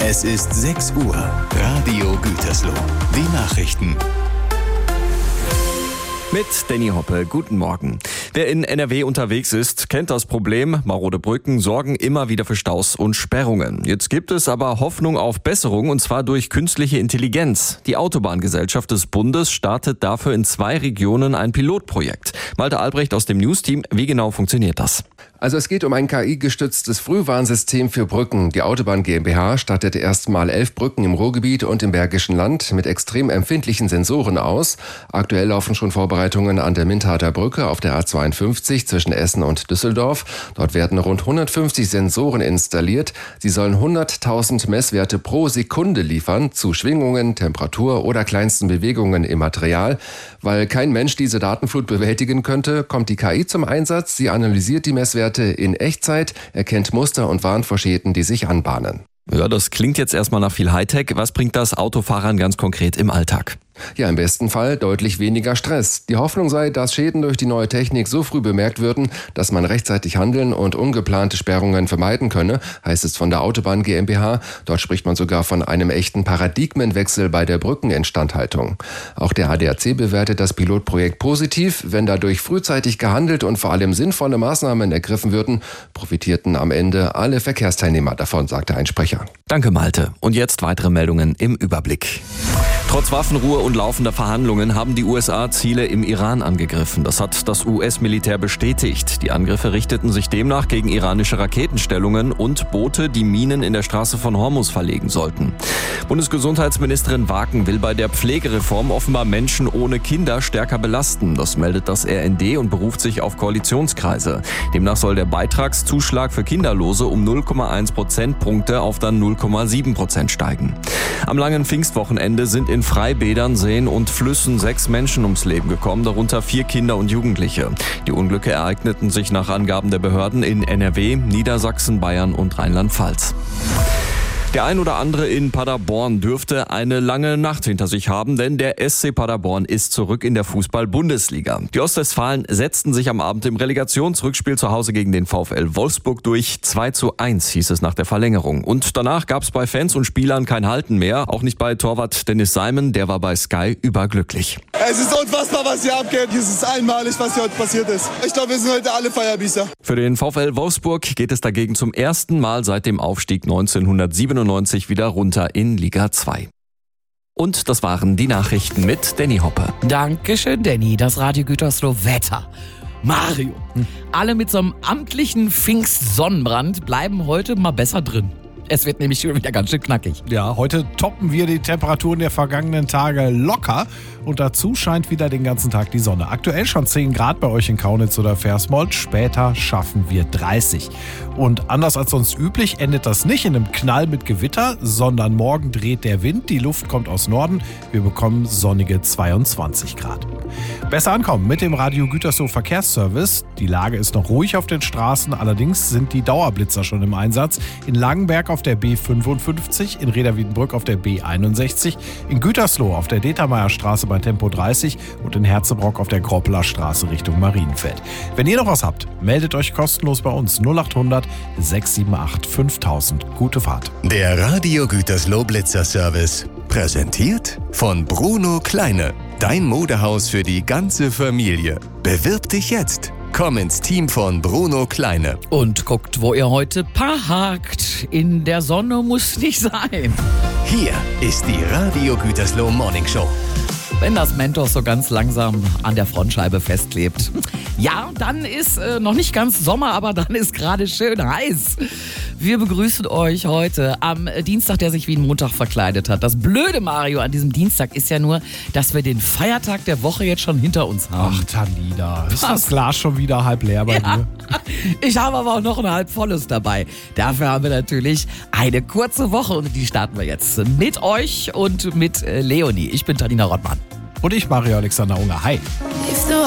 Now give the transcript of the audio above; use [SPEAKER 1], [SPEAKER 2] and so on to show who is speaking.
[SPEAKER 1] Es ist 6 Uhr. Radio Gütersloh. Die Nachrichten.
[SPEAKER 2] Mit Danny Hoppe, guten Morgen. Wer in NRW unterwegs ist, kennt das Problem. Marode Brücken sorgen immer wieder für Staus und Sperrungen. Jetzt gibt es aber Hoffnung auf Besserung, und zwar durch künstliche Intelligenz. Die Autobahngesellschaft des Bundes startet dafür in 2 Regionen ein Pilotprojekt. Malte Albrecht aus dem News-Team, wie genau funktioniert das?
[SPEAKER 3] Also es geht um ein KI-gestütztes Frühwarnsystem für Brücken. Die Autobahn GmbH startete erstmal 11 Brücken im Ruhrgebiet und im Bergischen Land mit extrem empfindlichen Sensoren aus. Aktuell laufen schon Vorbereitungen an der Mintarter Brücke auf der A52 zwischen Essen und Düsseldorf. Dort werden rund 150 Sensoren installiert. Sie sollen 100.000 Messwerte pro Sekunde liefern zu Schwingungen, Temperatur oder kleinsten Bewegungen im Material. Weil kein Mensch diese Datenflut bewältigen könnte, kommt die KI zum Einsatz. Sie analysiert die Messwerte in Echtzeit, erkennt Muster und warnt vor Schäden, die sich anbahnen.
[SPEAKER 2] Ja, das klingt jetzt erstmal nach viel Hightech. Was bringt das Autofahrern ganz konkret im Alltag?
[SPEAKER 3] Ja, im besten Fall deutlich weniger Stress. Die Hoffnung sei, dass Schäden durch die neue Technik so früh bemerkt würden, dass man rechtzeitig handeln und ungeplante Sperrungen vermeiden könne, heißt es von der Autobahn GmbH. Dort spricht man sogar von einem echten Paradigmenwechsel bei der Brückeninstandhaltung. Auch der ADAC bewertet das Pilotprojekt positiv. Wenn dadurch frühzeitig gehandelt und vor allem sinnvolle Maßnahmen ergriffen würden, profitierten am Ende alle Verkehrsteilnehmer davon, sagte ein Sprecher.
[SPEAKER 2] Danke, Malte. Und jetzt weitere Meldungen im Überblick. Trotz Waffenruhe und laufender Verhandlungen haben die USA Ziele im Iran angegriffen. Das hat das US-Militär bestätigt. Die Angriffe richteten sich demnach gegen iranische Raketenstellungen und Boote, die Minen in der Straße von Hormuz verlegen sollten. Bundesgesundheitsministerin Waken will bei der Pflegereform offenbar Menschen ohne Kinder stärker belasten. Das meldet das RND und beruft sich auf Koalitionskreise. Demnach soll der Beitragszuschlag für Kinderlose um 0,1 Prozentpunkte auf dann 0,7% steigen. Am langen Pfingstwochenende sind in Freibädern, Seen und Flüssen 6 Menschen ums Leben gekommen, darunter 4 Kinder und Jugendliche. Die Unglücke ereigneten sich nach Angaben der Behörden in NRW, Niedersachsen, Bayern und Rheinland-Pfalz. Der ein oder andere in Paderborn dürfte eine lange Nacht hinter sich haben, denn der SC Paderborn ist zurück in der Fußball-Bundesliga. Die Ostwestfalen setzten sich am Abend im Relegationsrückspiel zu Hause gegen den VfL Wolfsburg durch. 2:1 hieß es nach der Verlängerung. Und danach gab es bei Fans und Spielern kein Halten mehr, auch nicht bei Torwart Dennis Simon, der war bei Sky überglücklich.
[SPEAKER 4] Es ist unfassbar, was hier abgeht. Es ist einmalig, was hier heute passiert ist. Ich glaube, wir sind heute alle Feierbießer.
[SPEAKER 2] Für den VfL Wolfsburg geht es dagegen zum ersten Mal seit dem Aufstieg 1997 wieder runter in Liga 2. Und das waren die Nachrichten mit Danny Hoppe.
[SPEAKER 5] Dankeschön, Danny. Das Radio Gütersloh Wetter. Mario, alle mit so einem amtlichen Pfingstsonnenbrand bleiben heute mal besser drin. Es wird nämlich schon wieder ganz schön knackig.
[SPEAKER 6] Ja, heute toppen wir die Temperaturen der vergangenen Tage locker und dazu scheint wieder den ganzen Tag die Sonne. Aktuell schon 10 Grad bei euch in Kaunitz oder Versmold, später schaffen wir 30. Und anders als sonst üblich endet das nicht in einem Knall mit Gewitter, sondern morgen dreht der Wind, die Luft kommt aus Norden, wir bekommen sonnige 22 Grad. Besser ankommen mit dem Radio Gütersloh Verkehrsservice. Die Lage ist noch ruhig auf den Straßen, allerdings sind die Dauerblitzer schon im Einsatz. In Langenberg auf der B55, in Reda-Wiedenbrück auf der B61, in Gütersloh auf der Determeierstraße bei Tempo 30 und in Herzebrock auf der Groppeler Straße Richtung Marienfeld. Wenn ihr noch was habt, meldet euch kostenlos bei uns 0800 678 5000. Gute Fahrt.
[SPEAKER 1] Der Radio Gütersloh Blitzer Service. Präsentiert von Bruno Kleine. Dein Modehaus für die ganze Familie. Bewirb dich jetzt. Komm ins Team von Bruno Kleine.
[SPEAKER 5] Und guckt, wo ihr heute parkt. In der Sonne muss nicht sein.
[SPEAKER 1] Hier ist die Radio Gütersloh Morning Show.
[SPEAKER 5] Wenn das Mentos so ganz langsam an der Frontscheibe festklebt. Ja, dann ist noch nicht ganz Sommer, aber dann ist gerade schön heiß. Wir begrüßen euch heute am Dienstag, der sich wie ein Montag verkleidet hat. Das Blöde, Mario, an diesem Dienstag ist ja nur, dass wir den Feiertag der Woche jetzt schon hinter uns haben.
[SPEAKER 6] Ach, Talida, ist das Glas schon wieder halb leer bei dir?
[SPEAKER 5] Ich habe aber auch noch ein halb volles dabei. Dafür haben wir natürlich eine kurze Woche und die starten wir jetzt mit euch und mit Leonie. Ich bin Talina Rottmann.
[SPEAKER 6] Und ich, Mario Alexander Unger. Hi.
[SPEAKER 7] If the